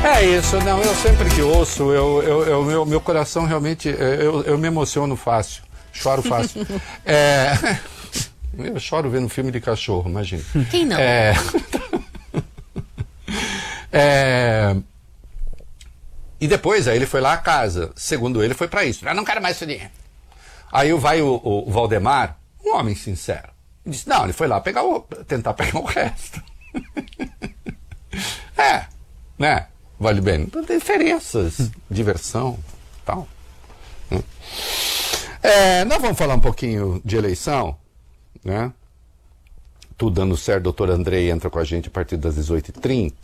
É isso, não, eu sempre que ouço, meu coração realmente, eu me emociono fácil, choro fácil. Eu choro vendo filme de cachorro, imagina. Quem não? E depois, aí ele foi lá à casa, segundo ele foi para isso, eu não quero mais esse dinheiro. Aí vai o Valdemar, um homem sincero, disse, não, ele foi lá tentar pegar o resto. Né? Vale bem. Diferenças, diversão, tal. Nós vamos falar um pouquinho de eleição, né? Tudo dando certo, doutor Andrei entra com a gente a partir das 18h30.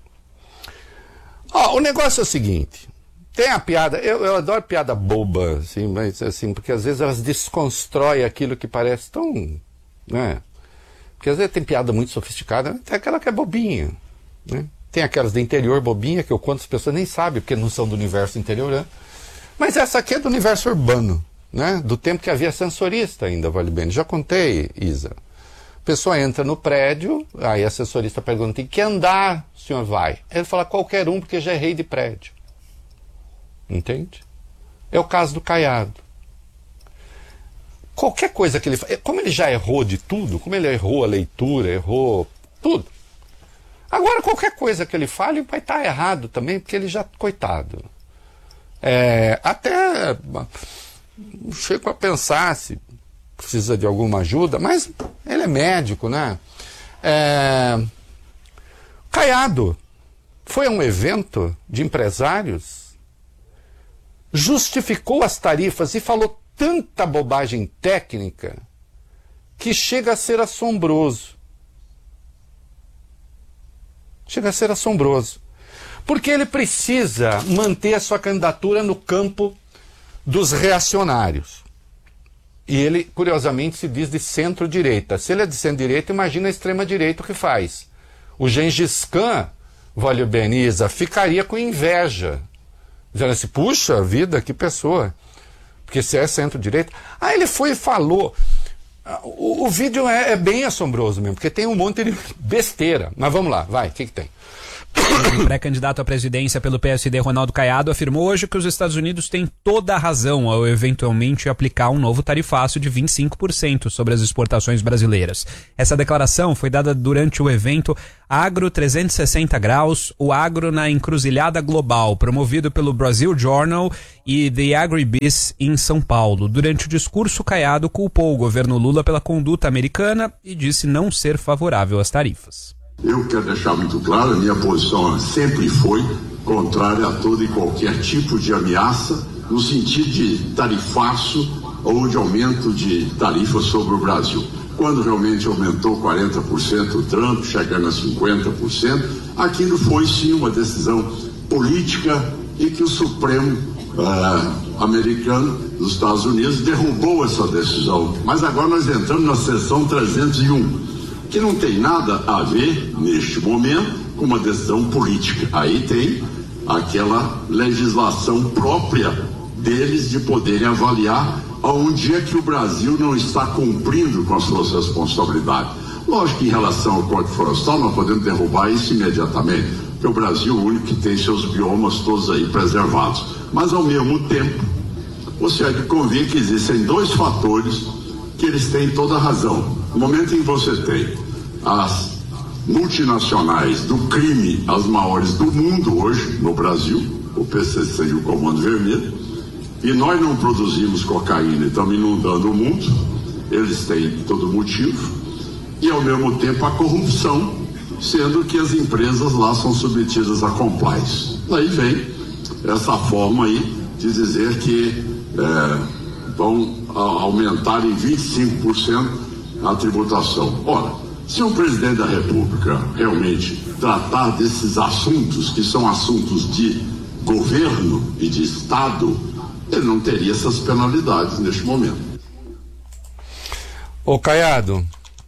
O negócio é o seguinte, tem a piada, eu adoro piada boba, assim, mas assim, porque às vezes elas desconstroem aquilo que parece tão, né? Porque às vezes tem piada muito sofisticada, tem aquela que é bobinha, né? Tem aquelas do interior bobinha, que eu conto as pessoas nem sabem, porque não são do universo interiorano. Mas essa aqui é do universo urbano, né? Do tempo que havia ascensorista ainda, vale bem. Já contei, Isa. A pessoa entra no prédio, aí a ascensorista pergunta, em que andar o senhor vai? Ele fala, qualquer um, porque já errei de prédio. Entende? É o caso do Caiado. Qualquer coisa que ele faz, como ele já errou de tudo, como ele errou a leitura, errou tudo, agora qualquer coisa que ele fale vai estar errado também, porque ele já, coitado. Até chego a pensar se precisa de alguma ajuda, mas ele é médico, né? Caiado foi a um evento de empresários, justificou as tarifas e falou tanta bobagem técnica que chega a ser assombroso. Chega a ser assombroso. Porque ele precisa manter a sua candidatura no campo dos reacionários. E ele, curiosamente, se diz de centro-direita. Se ele é de centro-direita, imagina a extrema-direita o que faz. O Gengis Khan, vale bem, Isa, ficaria com inveja. Dizendo assim, puxa vida, que pessoa. Porque se é centro-direita... Ele foi e falou... O vídeo é bem assombroso mesmo, porque tem um monte de besteira. Mas vamos lá, vai, o que tem? O pré-candidato à presidência pelo PSD, Ronaldo Caiado, afirmou hoje que os Estados Unidos têm toda a razão ao eventualmente aplicar um novo tarifaço de 25% sobre as exportações brasileiras. Essa declaração foi dada durante o evento Agro 360 Graus, o Agro na Encruzilhada Global, promovido pelo Brazil Journal e The Agribiz em São Paulo. Durante o discurso, Caiado culpou o governo Lula pela conduta americana e disse não ser favorável às tarifas. Eu quero deixar muito claro, a minha posição sempre foi contrária a todo e qualquer tipo de ameaça no sentido de tarifaço ou de aumento de tarifas sobre o Brasil. Quando realmente aumentou 40% o Trump, chegando a 50%, aquilo foi sim uma decisão política e que o Supremo americano dos Estados Unidos derrubou essa decisão. Mas agora nós entramos na seção 301. Que não tem nada a ver, neste momento, com uma decisão política. Aí tem aquela legislação própria deles de poderem avaliar aonde é que o Brasil não está cumprindo com as suas responsabilidades. Lógico que em relação ao Código Florestal nós podemos derrubar isso imediatamente, porque o Brasil é o único que tem seus biomas todos aí preservados. Mas ao mesmo tempo, você há de convir que existem dois fatores que eles têm toda a razão. No momento em que você tem as multinacionais do crime, as maiores do mundo hoje, no Brasil, o PCC e o Comando Vermelho, e nós não produzimos cocaína e estamos inundando o mundo, eles têm todo motivo, e ao mesmo tempo a corrupção, sendo que as empresas lá são submetidas a compliance. Daí vem essa forma aí de dizer que vão aumentar em 25% a tributação. Ora, se o presidente da República realmente tratar desses assuntos, que são assuntos de governo e de Estado, ele não teria essas penalidades neste momento. Ô Caiado,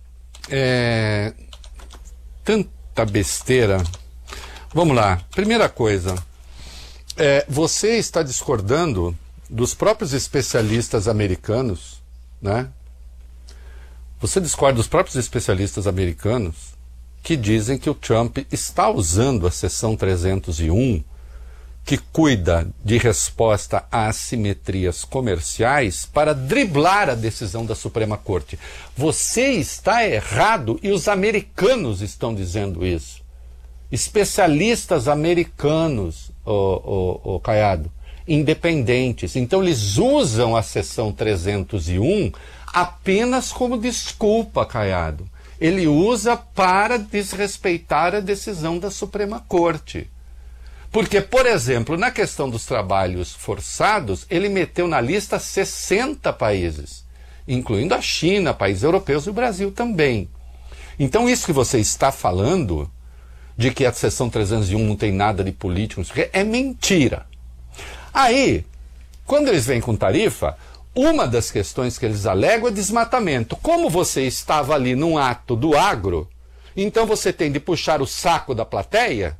tanta besteira. Vamos lá, primeira coisa, você está discordando dos próprios especialistas americanos, né? Você discorda dos próprios especialistas americanos que dizem que o Trump está usando a seção 301, que cuida de resposta a assimetrias comerciais, para driblar a decisão da Suprema Corte. Você está errado e os americanos estão dizendo isso. Especialistas americanos, Caiado, independentes. Então eles usam a seção 301 apenas como desculpa, Caiado. Ele usa para desrespeitar a decisão da Suprema Corte. Porque, por exemplo, na questão dos trabalhos forçados, ele meteu na lista 60 países, incluindo a China, países europeus e o Brasil também. Então isso que você está falando, de que a seção 301 não tem nada de político, é mentira. Aí, quando eles vêm com tarifa, uma das questões que eles alegam é desmatamento. Como você estava ali num ato do agro, então você tem de puxar o saco da plateia,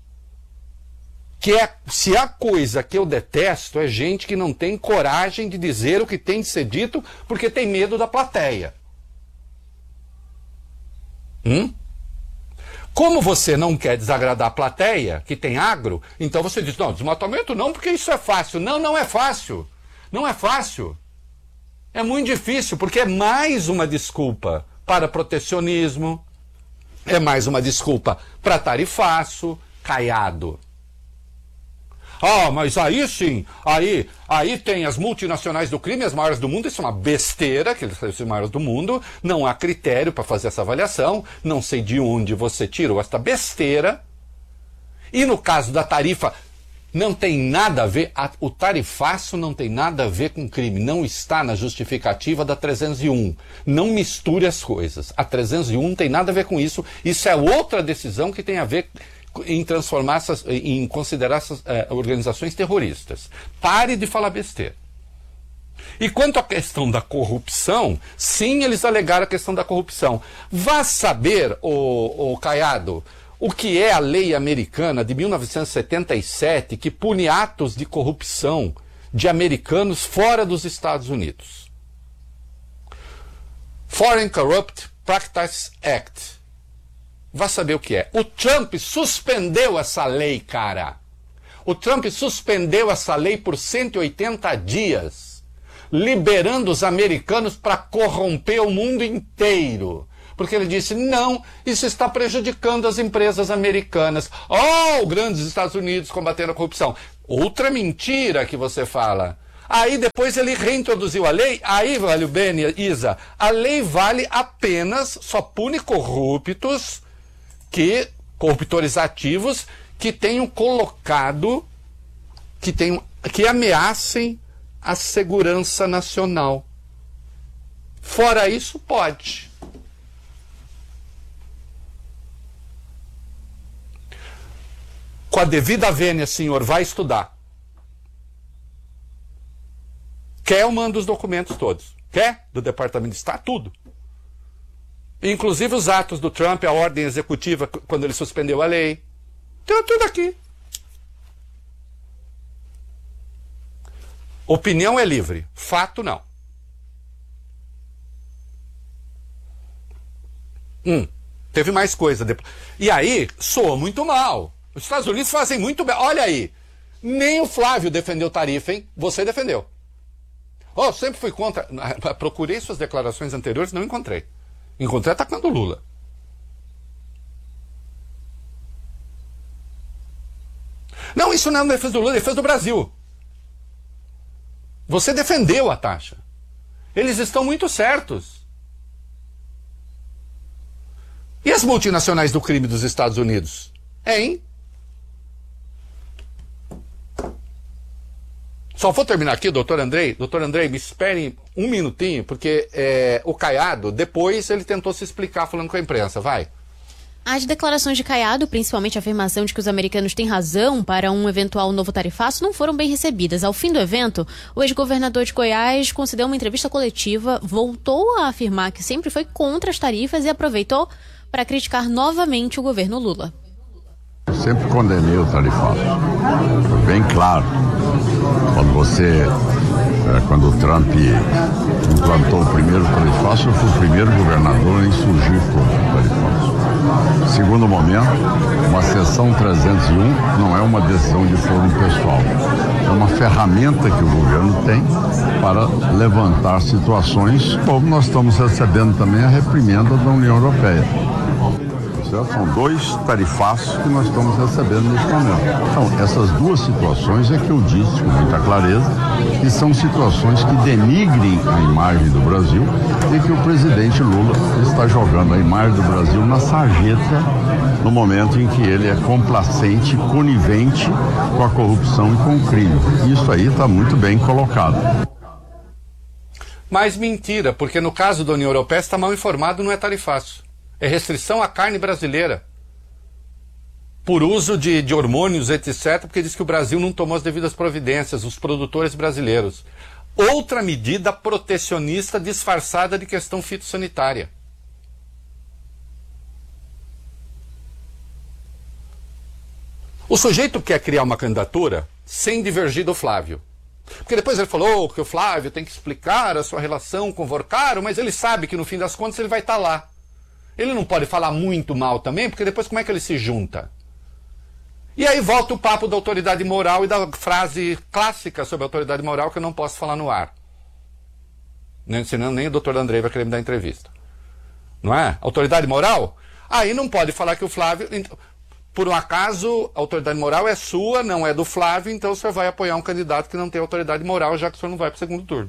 se a coisa que eu detesto é gente que não tem coragem de dizer o que tem de ser dito porque tem medo da plateia. Como você não quer desagradar a plateia, que tem agro, então você diz, não, desmatamento não, porque isso é fácil. Não, não é fácil. Não é fácil. É muito difícil, porque é mais uma desculpa para protecionismo, é mais uma desculpa para tarifaço, Caiado. Mas aí sim, aí tem as multinacionais do crime, as maiores do mundo, isso é uma besteira, que eles são as maiores do mundo, não há critério para fazer essa avaliação, não sei de onde você tirou esta besteira. E no caso da tarifa, não tem nada a ver, o tarifaço não tem nada a ver com crime, não está na justificativa da 301. Não misture as coisas. A 301 não tem nada a ver com isso, isso é outra decisão que tem a ver em transformar em considerar essas organizações terroristas. Pare de falar besteira. E quanto à questão da corrupção, sim, eles alegaram a questão da corrupção. Vá saber, o Caiado, o que é a lei americana de 1977 que pune atos de corrupção de americanos fora dos Estados Unidos. Foreign Corrupt Practices Act. Vá saber o que é. O Trump suspendeu essa lei, cara. O Trump suspendeu essa lei por 180 dias, liberando os americanos para corromper o mundo inteiro. Porque ele disse, não, isso está prejudicando as empresas americanas. Grandes Estados Unidos combatendo a corrupção. Outra mentira que você fala. Aí depois ele reintroduziu a lei, aí vale o bem, Isa, a lei vale apenas, só pune corruptores ativos que tenham colocado, que ameacem a segurança nacional. Fora isso, pode. Com a devida vênia, senhor, vai estudar. Quer, eu mando os documentos todos. Quer? Do Departamento de Estado, tudo. Inclusive os atos do Trump, a ordem executiva, quando ele suspendeu a lei. Então, tudo aqui. Opinião é livre, fato não. Teve mais coisa depois. E aí, soa muito mal. Os Estados Unidos fazem muito bem. Olha aí, nem o Flávio defendeu tarifa, hein? Você defendeu. Sempre fui contra. Procurei suas declarações anteriores, não encontrei. Encontrei atacando o Lula. Não, isso não é defesa do Lula, é defesa do Brasil. Você defendeu a taxa. Eles estão muito certos. E as multinacionais do crime dos Estados Unidos? Hein? Só vou terminar aqui, doutor Andrei. Doutor Andrei, me espere um minutinho, porque o Caiado, depois ele tentou se explicar falando com a imprensa. Vai. As declarações de Caiado, principalmente a afirmação de que os americanos têm razão para um eventual novo tarifaço, não foram bem recebidas. Ao fim do evento, o ex-governador de Goiás concedeu uma entrevista coletiva, voltou a afirmar que sempre foi contra as tarifas e aproveitou para criticar novamente o governo Lula. Eu sempre condenei o tarifaço. Foi bem claro. Quando o Trump implantou o primeiro tarifaço, eu fui o primeiro governador a insurgir contra o tarifaço. Segundo momento, uma seção 301 não é uma decisão de foro pessoal. É uma ferramenta que o governo tem para levantar situações, como nós estamos recebendo também a reprimenda da União Europeia. São 2 tarifaços que nós estamos recebendo nesse momento. Então, essas 2 situações é que eu disse com muita clareza que são situações que denigrem a imagem do Brasil e que o presidente Lula está jogando a imagem do Brasil na sarjeta no momento em que ele é complacente, conivente com a corrupção e com o crime. Isso aí está muito bem colocado. Mas mentira, porque no caso da União Europeia está mal informado, não é tarifaço. É restrição à carne brasileira. Por uso de hormônios, etc., porque diz que o Brasil não tomou as devidas providências, os produtores brasileiros. Outra medida protecionista disfarçada de questão fitossanitária. O sujeito quer criar uma candidatura sem divergir do Flávio. Porque depois ele falou que o Flávio tem que explicar a sua relação com o Vorcaro, mas ele sabe que no fim das contas ele vai estar lá. Ele não pode falar muito mal também, porque depois como é que ele se junta? E aí volta o papo da autoridade moral e da frase clássica sobre a autoridade moral que eu não posso falar no ar. Senão nem o doutor Andrei vai querer me dar entrevista. Não é? Autoridade moral? Aí não pode falar que o Flávio... Por um acaso, a autoridade moral é sua, não é do Flávio, então o senhor vai apoiar um candidato que não tem autoridade moral, já que o senhor não vai para o segundo turno.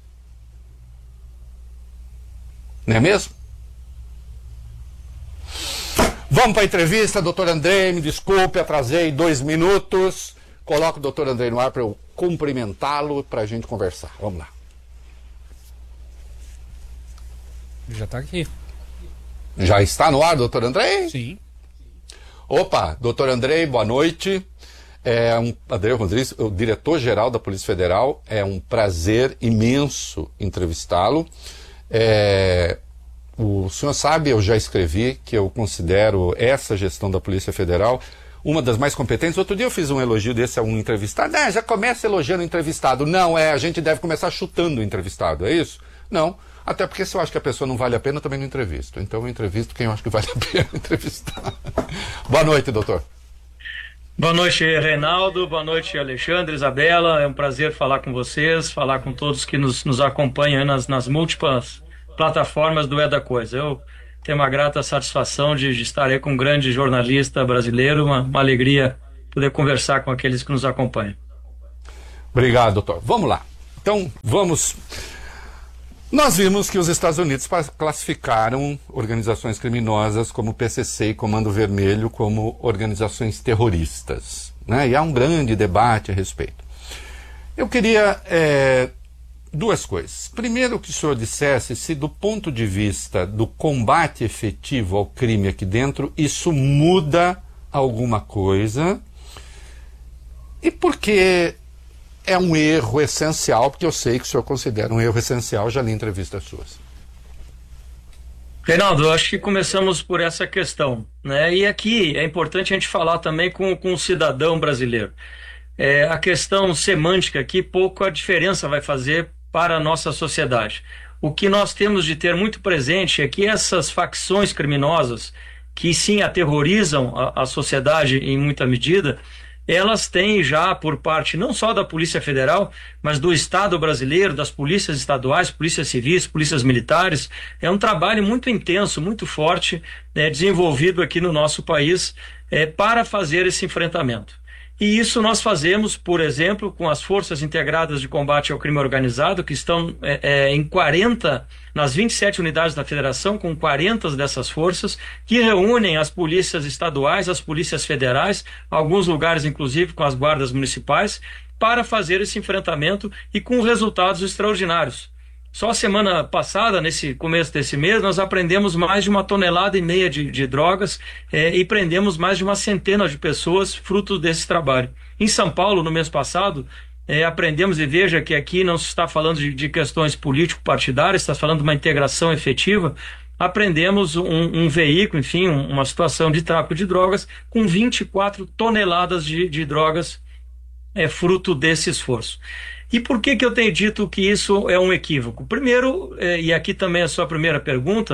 Não é mesmo? Vamos para a entrevista, doutor Andrei, me desculpe, atrasei 2 minutos. Coloco o doutor Andrei no ar para eu cumprimentá-lo, para a gente conversar. Vamos lá. Já está aqui. Já está no ar, doutor Andrei? Sim. Opa, doutor Andrei, boa noite. Andrei Rodrigues, o diretor-geral da Polícia Federal. É um prazer imenso entrevistá-lo. O senhor sabe, eu já escrevi que eu considero essa gestão da Polícia Federal uma das mais competentes. Outro dia eu fiz um elogio desse a um entrevistado. Já começa elogiando o entrevistado. Não, a gente deve começar chutando o entrevistado, é isso? Não, até porque se eu acho que a pessoa não vale a pena, eu também não entrevisto. Então eu entrevisto quem eu acho que vale a pena entrevistar. Boa noite, doutor. Boa noite, Reinaldo. Boa noite, Alexandre, Isabela. É um prazer falar com vocês, falar com todos que nos acompanham nas múltiplas plataformas do É da Coisa. Eu tenho uma grata satisfação de estar aí com um grande jornalista brasileiro, uma alegria poder conversar com aqueles que nos acompanham. Obrigado, doutor. Vamos lá. Então, vamos... Nós vimos que os Estados Unidos classificaram organizações criminosas como o PCC e Comando Vermelho como organizações terroristas, né? E há um grande debate a respeito. Eu queria... 2 coisas. Primeiro, que o senhor dissesse se do ponto de vista do combate efetivo ao crime aqui dentro, isso muda alguma coisa. E porque é um erro essencial, porque eu sei que o senhor considera um erro essencial, já li entrevistas suas. Reinaldo, eu acho que começamos por essa questão, né? E aqui é importante a gente falar também com o cidadão brasileiro. A questão semântica aqui, pouco a diferença vai fazer para a nossa sociedade. O que nós temos de ter muito presente é que essas facções criminosas, que sim aterrorizam a sociedade em muita medida, elas têm já por parte não só da Polícia Federal, mas do Estado brasileiro, das polícias estaduais, polícias civis, polícias militares, é um trabalho muito intenso, muito forte, desenvolvido aqui no nosso país para fazer esse enfrentamento. E isso nós fazemos, por exemplo, com as Forças Integradas de Combate ao Crime Organizado, que estão em 40, nas 27 unidades da Federação, com 40 dessas forças, que reúnem as polícias estaduais, as polícias federais, alguns lugares inclusive com as guardas municipais, para fazer esse enfrentamento e com resultados extraordinários. Só semana passada, nesse começo desse mês, nós apreendemos mais de 1,5 toneladas de drogas e prendemos mais de 100 de pessoas fruto desse trabalho. Em São Paulo, no mês passado, apreendemos, e veja que aqui não se está falando de questões político-partidárias, está falando de uma integração efetiva, apreendemos um veículo, enfim, uma situação de tráfico de drogas com 24 toneladas de drogas fruto desse esforço. E por que eu tenho dito que isso é um equívoco? Primeiro, e aqui também a sua primeira pergunta,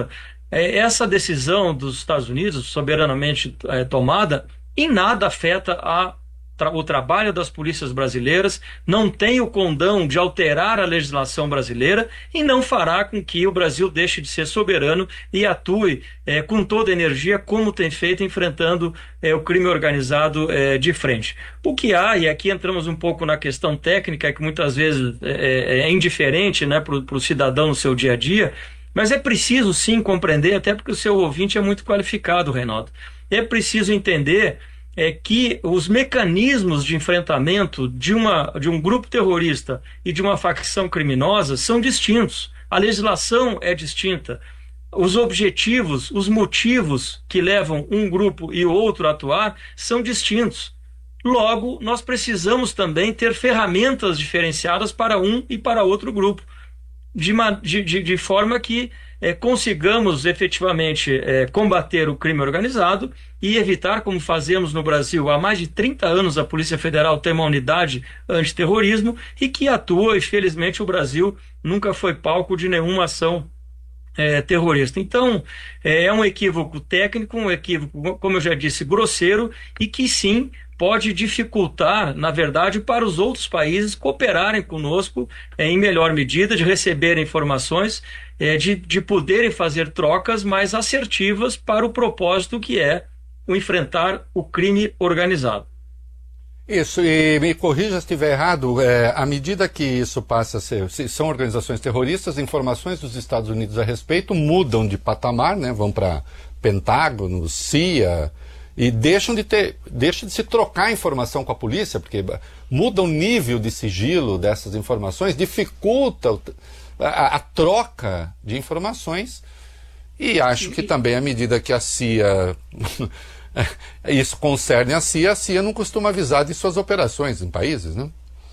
essa decisão dos Estados Unidos, soberanamente tomada, em nada afeta o trabalho das polícias brasileiras, não tem o condão de alterar a legislação brasileira e não fará com que o Brasil deixe de ser soberano e atue com toda a energia, como tem feito, enfrentando o crime organizado de frente. O que há, e aqui entramos um pouco na questão técnica, que muitas vezes é indiferente, né, para o cidadão no seu dia a dia, mas é preciso sim compreender, até porque o seu ouvinte é muito qualificado, Reinaldo. É preciso entender que os mecanismos de enfrentamento de um grupo terrorista e de uma facção criminosa são distintos. A legislação é distinta. Os objetivos, os motivos que levam um grupo e outro a atuar são distintos. Logo, nós precisamos também ter ferramentas diferenciadas para um e para outro grupo, de forma que consigamos efetivamente combater o crime organizado e evitar, como fazemos no Brasil há mais de 30 anos, a Polícia Federal tem uma unidade antiterrorismo e que atua, e felizmente o Brasil nunca foi palco de nenhuma ação terrorista. Então, é um equívoco técnico, um equívoco, como eu já disse, grosseiro, e que sim pode dificultar, na verdade, para os outros países cooperarem conosco em melhor medida, de receberem informações, de poderem fazer trocas mais assertivas para o propósito que é o enfrentar o crime organizado. Isso, e me corrija se estiver errado, à medida que isso passa a ser, se são organizações terroristas, informações dos Estados Unidos a respeito mudam de patamar, né, vão para Pentágono, CIA, e deixam de se trocar informação com a polícia, porque muda o nível de sigilo dessas informações, dificulta a troca de informações, e acho que também à medida que a CIA... isso concerne a CIA não costuma avisar de suas operações em países, né?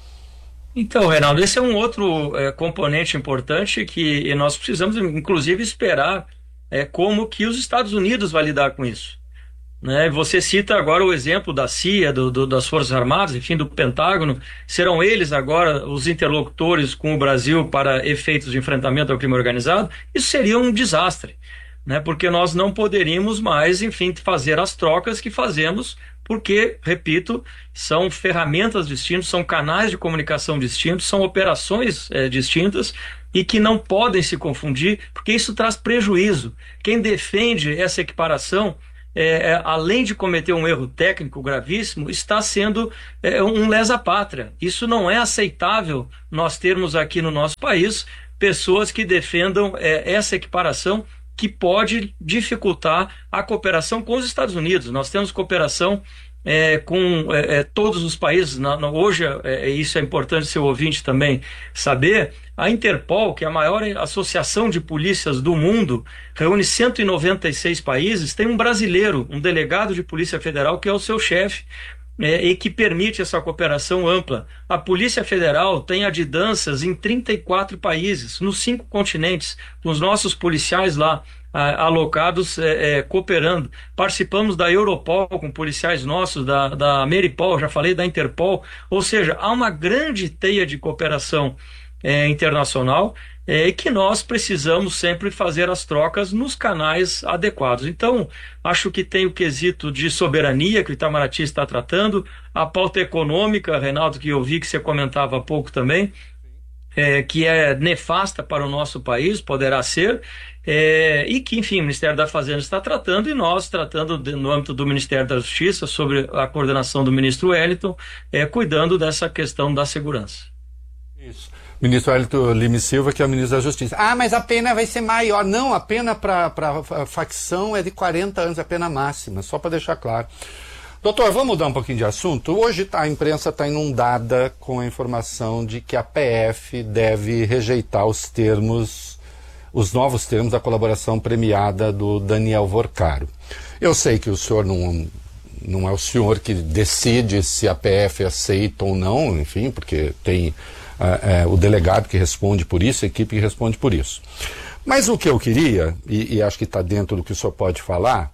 Então, Reinaldo, esse é um outro componente importante que nós precisamos, inclusive, esperar como que os Estados Unidos vai lidar com isso. Né? Você cita agora o exemplo da CIA, das Forças Armadas, enfim, do Pentágono. Serão eles agora os interlocutores com o Brasil para efeitos de enfrentamento ao crime organizado? Isso seria um desastre, né? Porque nós não poderíamos mais, enfim, fazer as trocas que fazemos, porque, repito, são ferramentas distintas, são canais de comunicação distintos, são operações distintas e que não podem se confundir, porque isso traz prejuízo. Quem defende essa equiparação, além de cometer um erro técnico gravíssimo, está sendo um lesa-pátria. Isso não é aceitável nós termos aqui no nosso país pessoas que defendam essa equiparação, que pode dificultar a cooperação com os Estados Unidos. Nós temos cooperação com todos os países. Hoje, isso é importante seu ouvinte também saber, a Interpol, que é a maior associação de polícias do mundo, reúne 196 países, tem um brasileiro, um delegado de Polícia Federal, que é o seu chefe, e que permite essa cooperação ampla. A Polícia Federal tem adjudâncias em 34 países, nos 5 continentes, com os nossos policiais lá alocados cooperando. Participamos da Europol com policiais nossos, da Ameripol, já falei da Interpol, ou seja, há uma grande teia de cooperação internacional, que nós precisamos sempre fazer as trocas nos canais adequados. Então, acho que tem o quesito de soberania que o Itamaraty está tratando, a pauta econômica, Reinaldo, que eu vi que você comentava há pouco também, que é nefasta para o nosso país, poderá ser, e que, enfim, o Ministério da Fazenda está tratando, e nós tratando no âmbito do Ministério da Justiça, sobre a coordenação do ministro Wellington, cuidando dessa questão da segurança. Isso. Ministro Wellington Lima Silva, que é o ministro da Justiça. Ah, mas a pena vai ser maior. Não, a pena para a facção é de 40 anos, a pena máxima, só para deixar claro. Doutor, vamos mudar um pouquinho de assunto? Hoje a imprensa está inundada com a informação de que a PF deve rejeitar os novos termos da colaboração premiada do Daniel Vorcaro. Eu sei que o senhor não é o senhor que decide se a PF aceita ou não, enfim, porque tem o delegado que responde por isso, a equipe que responde por isso. Mas o que eu queria, e acho que está dentro do que o senhor pode falar,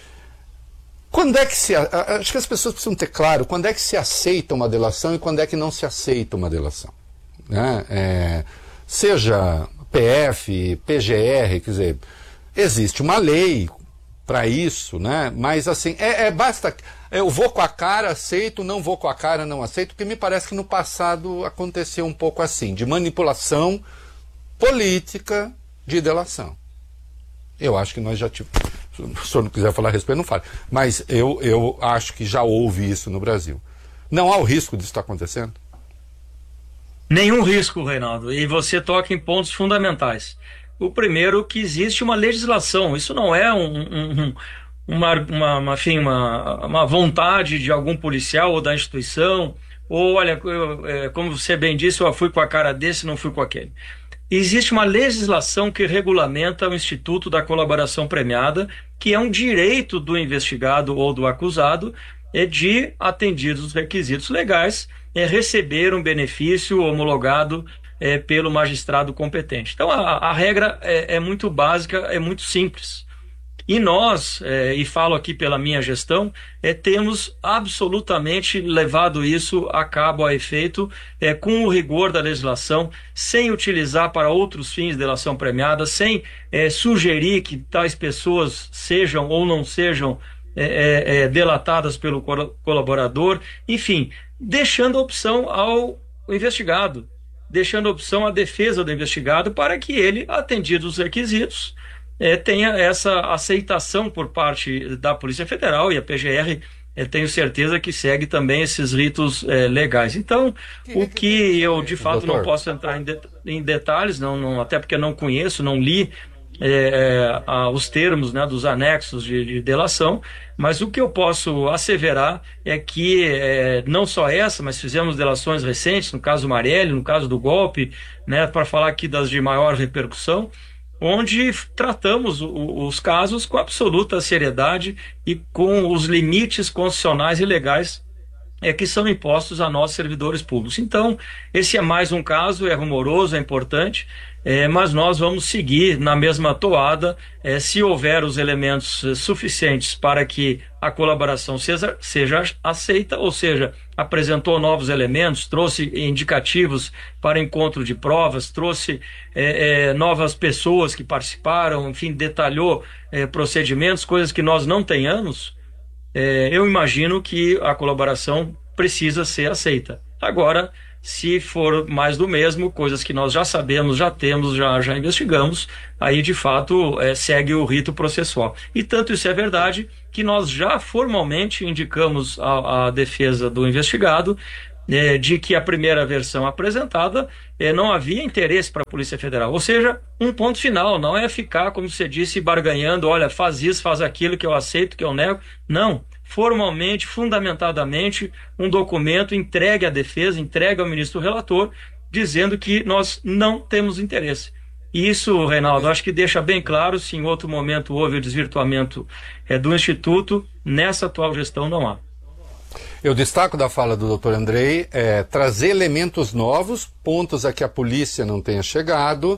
quando é que acho que as pessoas precisam ter claro quando é que se aceita uma delação e quando é que não se aceita uma delação, né? Seja PF, PGR, quer dizer, Existe uma lei para isso, né? Mas assim, basta. Eu vou com a cara, aceito, não vou com a cara, não aceito, porque me parece que no passado aconteceu um pouco assim, de manipulação política de delação. Eu acho que nós já tivemos. Se o senhor não quiser falar a respeito, não fale. Mas eu acho que já houve isso no Brasil. Não há o risco disso estar acontecendo? Nenhum risco, Reinaldo. E você toca em pontos fundamentais. O primeiro, que existe uma legislação. Isso não é uma vontade de algum policial ou da instituição. Ou, olha, como você bem disse, eu fui com a cara desse, não fui com aquele. Existe uma legislação que regulamenta o Instituto da Colaboração Premiada, que é um direito do investigado ou do acusado de, atendidos os requisitos legais, receber um benefício homologado pelo magistrado competente. Então, a regra é muito básica, é muito simples. E nós, e falo aqui pela minha gestão, temos absolutamente levado isso a cabo, a efeito, com o rigor da legislação, sem utilizar para outros fins de delação premiada, sem sugerir que tais pessoas sejam ou não sejam delatadas pelo colaborador, enfim, deixando a opção ao investigado, deixando a opção à defesa do investigado para que ele, atendidos os requisitos, tenha essa aceitação por parte da Polícia Federal, e a PGR tenho certeza que segue também esses ritos legais. Então, o que eu de fato não posso entrar em detalhes, não, até porque não conheço, não li os termos, né, dos anexos de delação, mas o que eu posso asseverar é que não só essa, mas fizemos delações recentes, no caso Marelli, no caso do golpe, né, para falar aqui das de maior repercussão, onde tratamos os casos com absoluta seriedade e com os limites constitucionais e legais que são impostos a nós, servidores públicos. Então, esse é mais um caso, é rumoroso, é importante, mas nós vamos seguir na mesma toada, se houver os elementos suficientes para que a colaboração seja aceita, ou seja, apresentou novos elementos, trouxe indicativos para encontro de provas, trouxe novas pessoas que participaram, enfim, detalhou procedimentos, coisas que nós não tenhamos. Eu imagino que a colaboração precisa ser aceita. Agora, se for mais do mesmo, coisas que nós já sabemos, já temos, já investigamos, aí de fato segue o rito processual. E tanto isso é verdade que nós já formalmente indicamos à defesa do investigado de que a primeira versão apresentada não havia interesse para a Polícia Federal. Ou seja, um ponto final, não é ficar, como você disse, barganhando, olha, faz isso, faz aquilo, que eu aceito, que eu nego. Não. Formalmente, fundamentadamente, um documento entregue à defesa, entregue ao ministro relator, dizendo que nós não temos interesse. E isso, Reinaldo, acho que deixa bem claro, se em outro momento houve o desvirtuamento do Instituto, nessa atual gestão não há. Eu destaco da fala do Dr. Andrei trazer elementos novos, pontos a que a polícia não tenha chegado,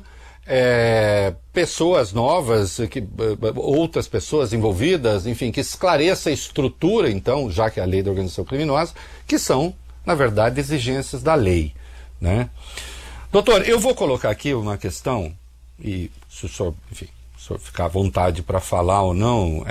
pessoas novas, outras pessoas envolvidas, enfim, que esclareça a estrutura, então, já que é a lei da organização criminosa, que são, na verdade, exigências da lei, né? Doutor, eu vou colocar aqui uma questão, e se o senhor ficar à vontade para falar ou não,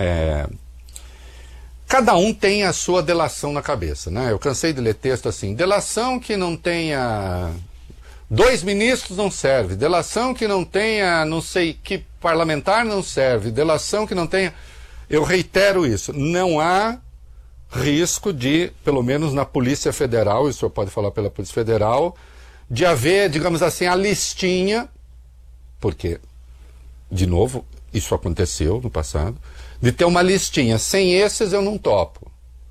cada um tem a sua delação na cabeça, né? Eu cansei de ler texto assim, delação que não tenha 2 ministros não serve, delação que não tenha não sei que parlamentar não serve, delação que não tenha... Eu reitero isso, não há risco de, pelo menos na Polícia Federal, e o senhor pode falar pela Polícia Federal, de haver, digamos assim, a listinha, porque, de novo, isso aconteceu no passado, de ter uma listinha. Sem esses eu não topo.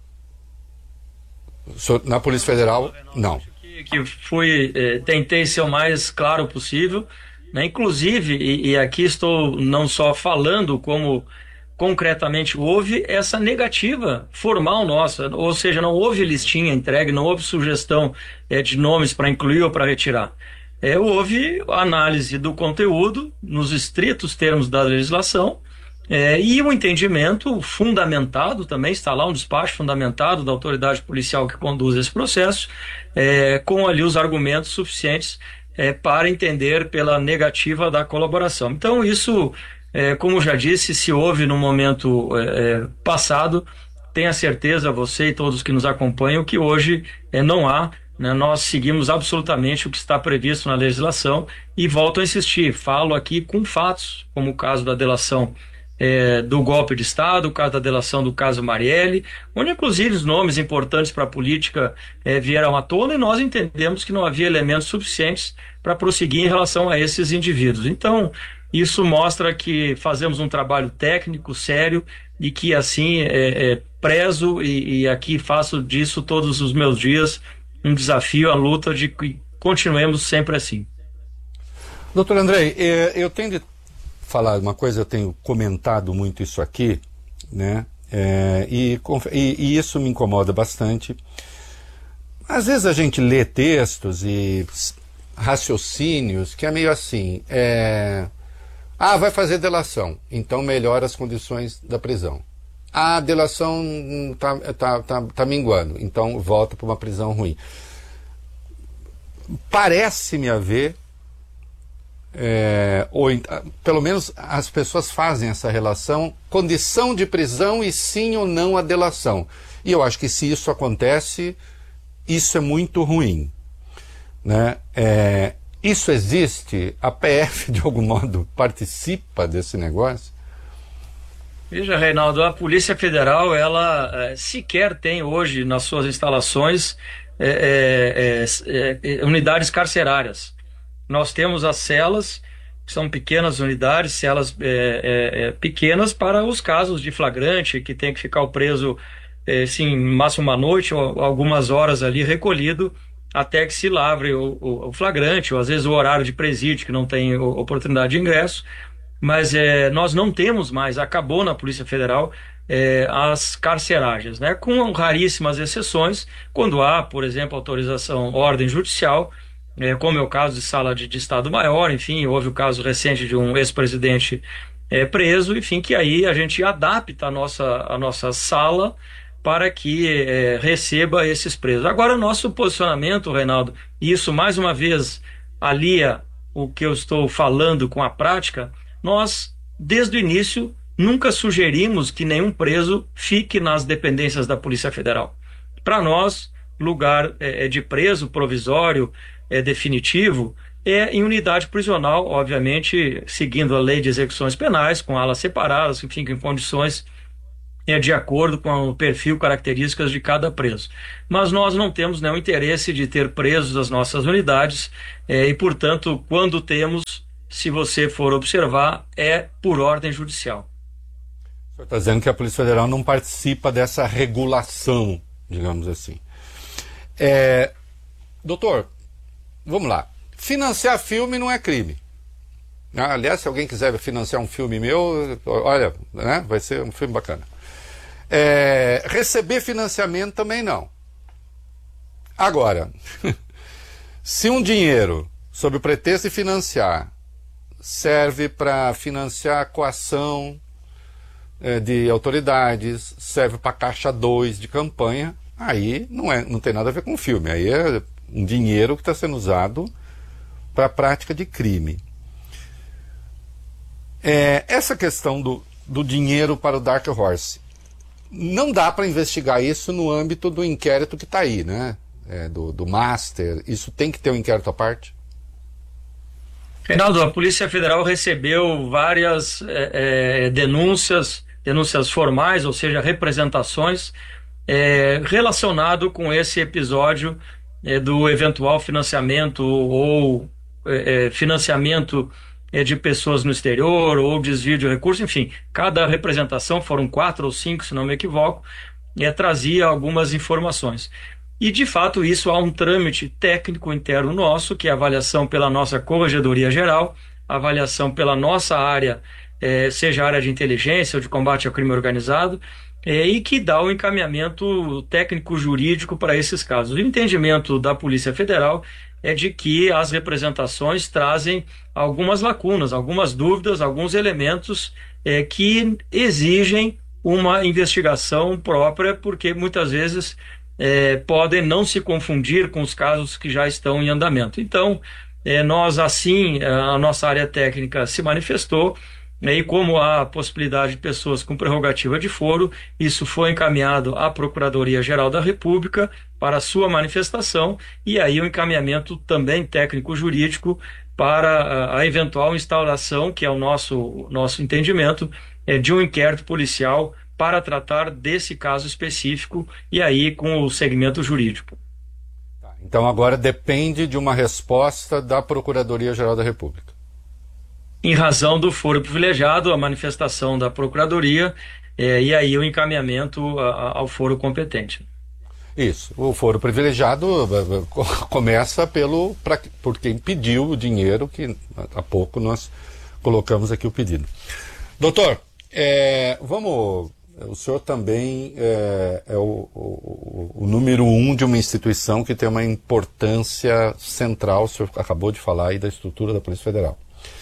Na Polícia Federal, não. Que tentei ser o mais claro possível, né? Inclusive, e aqui estou não só falando como concretamente houve essa negativa formal nossa, ou seja, não houve listinha entregue, não houve sugestão de nomes para incluir ou para retirar. Houve análise do conteúdo nos estritos termos da legislação, e um entendimento fundamentado também, está lá um despacho fundamentado da autoridade policial que conduz esse processo, com ali os argumentos suficientes para entender pela negativa da colaboração. Então isso Como já disse, se houve no momento passado, tenha certeza, você e todos que nos acompanham, que hoje não há, né? Nós seguimos absolutamente o que está previsto na legislação e volto a insistir, falo aqui com fatos, como o caso da delação do golpe de Estado, o caso da delação do caso Marielle, onde inclusive os nomes importantes para a política vieram à tona e nós entendemos que não havia elementos suficientes para prosseguir em relação a esses indivíduos. Então, isso mostra que fazemos um trabalho técnico, sério, e que assim prezo e aqui faço disso todos os meus dias um desafio, a luta de que continuemos sempre assim. Doutor Andrei, eu tenho de falar uma coisa, eu tenho comentado muito isso aqui, né? E isso me incomoda bastante. Às vezes a gente lê textos e raciocínios que é meio assim, vai fazer delação, então melhora as condições da prisão. A delação tá minguando, então volta para uma prisão ruim. Parece-me haver, pelo menos as pessoas fazem essa relação, condição de prisão e sim ou não a delação. E eu acho que se isso acontece, isso é muito ruim, né? Isso existe? A PF, de algum modo, participa desse negócio? Veja, Reinaldo, a Polícia Federal, ela sequer tem hoje nas suas instalações unidades carcerárias. Nós temos as celas, que são pequenas unidades, celas pequenas para os casos de flagrante, que tem que ficar o preso, sim, máximo uma noite ou algumas horas ali recolhido, até que se lavre o flagrante, ou às vezes o horário de presídio, que não tem oportunidade de ingresso. Mas nós não temos mais, acabou na Polícia Federal as carceragens, né? Com raríssimas exceções, quando há, por exemplo, autorização, ordem judicial, como é o caso de sala de Estado Maior, enfim, houve o caso recente de um ex-presidente preso, enfim, que aí a gente adapta a nossa sala para que receba esses presos. Agora, nosso posicionamento, Reinaldo, e isso mais uma vez alia o que eu estou falando com a prática, nós, desde o início, nunca sugerimos que nenhum preso fique nas dependências da Polícia Federal. Para nós, lugar de preso provisório, definitivo, em unidade prisional, obviamente, seguindo a lei de execuções penais, com alas separadas, enfim, em condições de acordo com o perfil, características de cada preso. Mas nós não temos nenhum interesse de ter presos as nossas unidades e, portanto, quando temos, se você for observar, é por ordem judicial. O senhor está dizendo que a Polícia Federal não participa dessa regulação, digamos assim. Doutor, vamos lá. Financiar filme não é crime. Aliás, se alguém quiser financiar um filme meu, olha, né, vai ser um filme bacana. Receber financiamento também não. Agora, se um dinheiro, sob o pretexto de financiar, serve para financiar a coação de autoridades, serve para caixa 2 de campanha, aí não tem nada a ver com filme, aí é um dinheiro que está sendo usado para a prática de crime. Essa questão do dinheiro para o Dark Horse, não dá para investigar isso no âmbito do inquérito que está aí, né? Do Master, isso tem que ter um inquérito à parte? Reinaldo, a Polícia Federal recebeu várias denúncias formais, ou seja, representações, relacionado com esse episódio do eventual financiamento ou financiamento de pessoas no exterior ou desvio de recursos, enfim, cada representação, foram 4 ou 5, se não me equivoco, trazia algumas informações. E, de fato, isso há um trâmite técnico interno nosso, que é a avaliação pela nossa Corregedoria Geral, avaliação pela nossa área, seja a área de inteligência ou de combate ao crime organizado, e que dá o encaminhamento técnico-jurídico para esses casos. O entendimento da Polícia Federal é de que as representações trazem algumas lacunas, algumas dúvidas, alguns elementos que exigem uma investigação própria, porque muitas vezes podem não se confundir com os casos que já estão em andamento. Então, nós assim, a nossa área técnica se manifestou E como há possibilidade de pessoas com prerrogativa de foro, isso foi encaminhado à Procuradoria-Geral da República para a sua manifestação e aí o encaminhamento também técnico-jurídico para a eventual instauração, que é o nosso entendimento, de um inquérito policial para tratar desse caso específico e aí com o segmento jurídico. Então agora depende de uma resposta da Procuradoria-Geral da República. Em razão do foro privilegiado, a manifestação da Procuradoria e aí o encaminhamento ao foro competente. Isso, o foro privilegiado começa por quem pediu o dinheiro, que há pouco nós colocamos aqui o pedido. Doutor, o senhor também é o número 1 de uma instituição que tem uma importância central, o senhor acabou de falar aí da estrutura da Polícia Federal.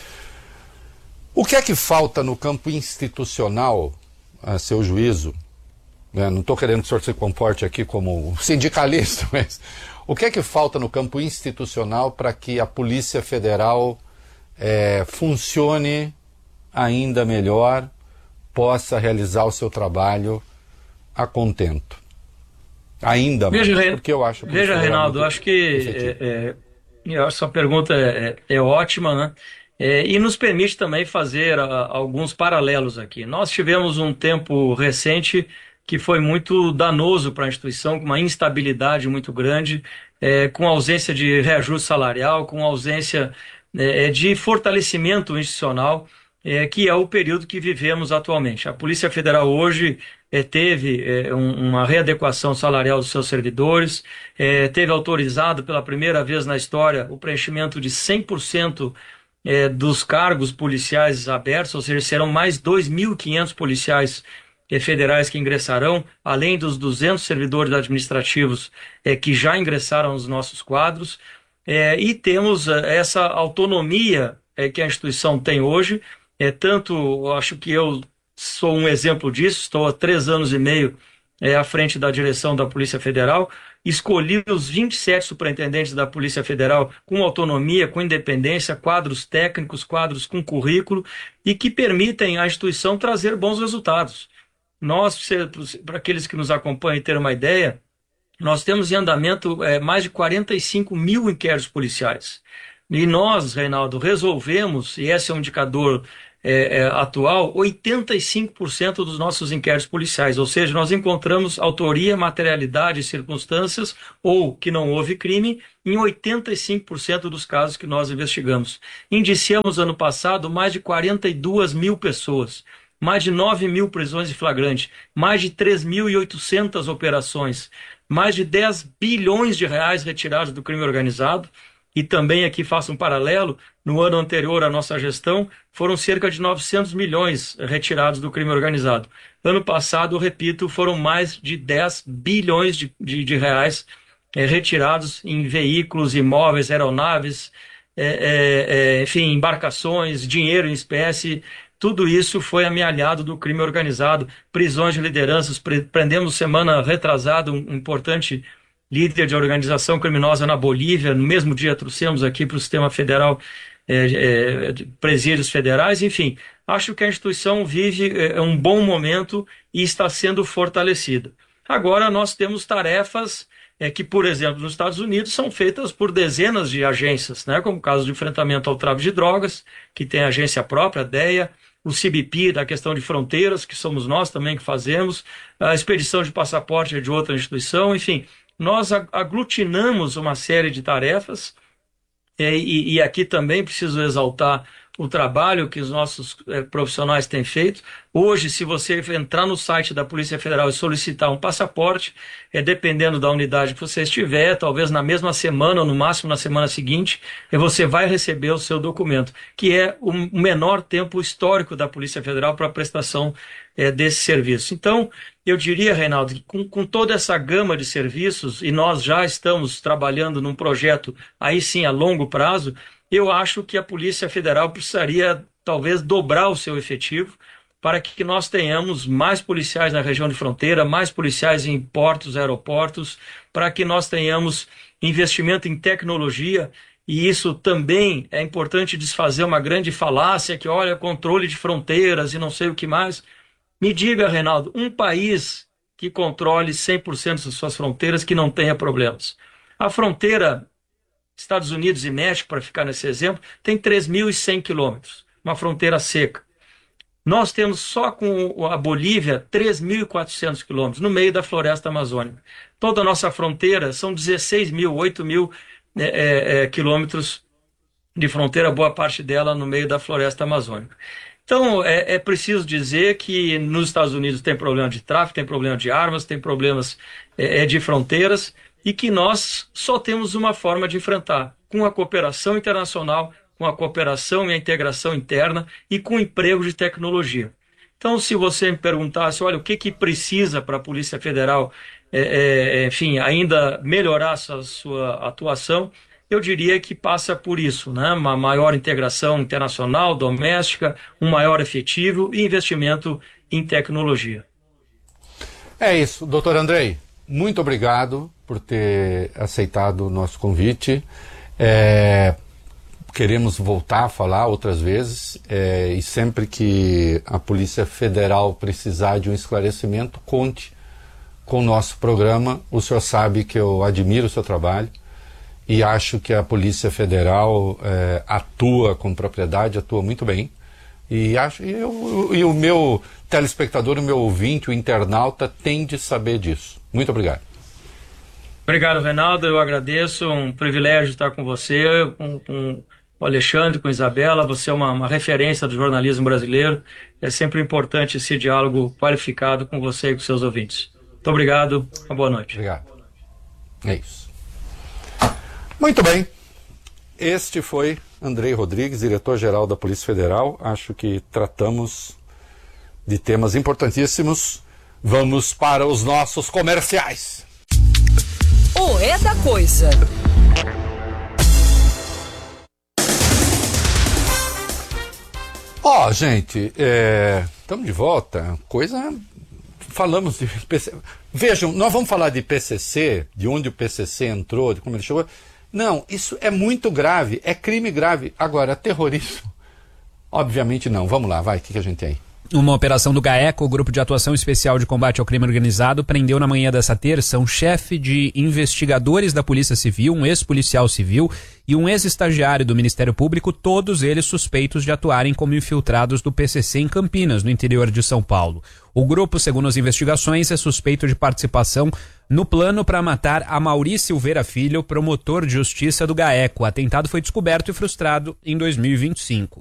O que é que falta no campo institucional, a seu juízo? Não estou querendo que o senhor se comporte aqui como sindicalista, mas o que é que falta no campo institucional para que a Polícia Federal funcione ainda melhor, possa realizar o seu trabalho a contento? Ainda mais, porque eu acho... Veja, Reinaldo, acho que eu acho que sua pergunta é ótima, né? E nos permite também fazer alguns paralelos aqui. Nós tivemos um tempo recente que foi muito danoso para a instituição, com uma instabilidade muito grande, com ausência de reajuste salarial, com ausência de fortalecimento institucional, que é o período que vivemos atualmente. A Polícia Federal hoje teve uma readequação salarial dos seus servidores, teve autorizado pela primeira vez na história o preenchimento de 100% dos cargos policiais abertos, ou seja, serão mais 2.500 policiais federais que ingressarão, além dos 200 servidores administrativos que já ingressaram nos nossos quadros, e temos essa autonomia que a instituição tem hoje, tanto, acho que eu sou um exemplo disso, estou há 3 anos e meio à frente da direção da Polícia Federal, escolhi os 27 superintendentes da Polícia Federal com autonomia, com independência, quadros técnicos, quadros com currículo e que permitem à instituição trazer bons resultados. Nós, para aqueles que nos acompanham ter uma ideia, nós temos em andamento mais de 45 mil inquéritos policiais. E nós, Reinaldo, resolvemos, e esse é um indicador atual, 85% dos nossos inquéritos policiais, ou seja, nós encontramos autoria, materialidade e circunstâncias, ou que não houve crime, em 85% dos casos que nós investigamos. Indiciamos ano passado mais de 42 mil pessoas, mais de 9 mil prisões em flagrante, mais de 3.800 operações, mais de 10 bilhões de reais retirados do crime organizado. E também aqui faço um paralelo, no ano anterior à nossa gestão, foram cerca de 900 milhões retirados do crime organizado. Ano passado, repito, foram mais de 10 bilhões de reais retirados em veículos, imóveis, aeronaves, enfim, embarcações, dinheiro em espécie. Tudo isso foi amealhado do crime organizado, prisões de lideranças. Prendemos semana retrasada um importante líder de organização criminosa na Bolívia. No mesmo dia trouxemos aqui para o sistema federal presídios federais. Enfim, acho que a instituição vive um bom momento e está sendo fortalecida. Agora nós temos tarefas que, por exemplo, nos Estados Unidos são feitas por dezenas de agências, né? Como o caso de enfrentamento ao tráfico de drogas, que tem agência própria, a DEA, o CBP da questão de fronteiras, que somos nós também que fazemos, a expedição de passaporte é de outra instituição, enfim, nós aglutinamos uma série de tarefas e aqui também preciso exaltar o trabalho que os nossos profissionais têm feito. Hoje, se você entrar no site da Polícia Federal e solicitar um passaporte, dependendo da unidade que você estiver, talvez na mesma semana ou no máximo na semana seguinte, você vai receber o seu documento, que é o menor tempo histórico da Polícia Federal para a prestação desse serviço. Então, eu diria, Reinaldo, que com toda essa gama de serviços, e nós já estamos trabalhando num projeto, aí sim a longo prazo, eu acho que a Polícia Federal precisaria talvez dobrar o seu efetivo para que nós tenhamos mais policiais na região de fronteira, mais policiais em portos, aeroportos, para que nós tenhamos investimento em tecnologia e isso também é importante desfazer uma grande falácia que, olha, controle de fronteiras e não sei o que mais. Me diga, Reinaldo, um país que controle 100% das suas fronteiras que não tenha problemas. A fronteira Estados Unidos e México, para ficar nesse exemplo, tem 3.100 quilômetros, uma fronteira seca. Nós temos só com a Bolívia 3.400 quilômetros, no meio da floresta amazônica. Toda a nossa fronteira são 8.000 quilômetros de fronteira, boa parte dela no meio da floresta amazônica. Então, é preciso dizer que nos Estados Unidos tem problema de tráfico, tem problema de armas, tem problemas de fronteiras, e que nós só temos uma forma de enfrentar, com a cooperação internacional, com a cooperação e a integração interna e com o emprego de tecnologia. Então, se você me perguntasse, olha, o que precisa para a Polícia Federal, enfim, ainda melhorar a sua atuação, eu diria que passa por isso, né? Uma maior integração internacional, doméstica, um maior efetivo e investimento em tecnologia. É isso, doutor Andrei. Muito obrigado por ter aceitado o nosso convite. Queremos voltar a falar outras vezes e sempre que a Polícia Federal precisar de um esclarecimento, conte com o nosso programa. O senhor sabe que eu admiro o seu trabalho e acho que a Polícia Federal atua com propriedade, atua muito bem. E o meu telespectador, o meu ouvinte, o internauta tem de saber disso. Muito obrigado. Obrigado, Reinaldo. Eu agradeço. Um privilégio estar com você, com o Alexandre, com a Isabela. Você é uma referência do jornalismo brasileiro. É sempre importante esse diálogo qualificado com você e com seus ouvintes. Muito obrigado. Uma boa noite. Obrigado. É isso. Muito bem. Este foi Andrei Rodrigues, diretor-geral da Polícia Federal. Acho que tratamos de temas importantíssimos. Vamos para os nossos comerciais. O É da Coisa. Gente, estamos de volta. Falamos de PCC. Vejam, nós vamos falar de PCC, de onde o PCC entrou, de como ele chegou. Não, isso é muito grave, é crime grave. Agora, terrorismo, obviamente não. Vamos lá, vai, o que a gente tem aí? Uma operação do GAECO, o Grupo de Atuação Especial de Combate ao Crime Organizado, prendeu na manhã dessa terça um chefe de investigadores da Polícia Civil, um ex-policial civil e um ex-estagiário do Ministério Público, todos eles suspeitos de atuarem como infiltrados do PCC em Campinas, no interior de São Paulo. O grupo, segundo as investigações, é suspeito de participação no plano para matar Amaury Silveira Filho, promotor de justiça do GAECO. O atentado foi descoberto e frustrado em 2025.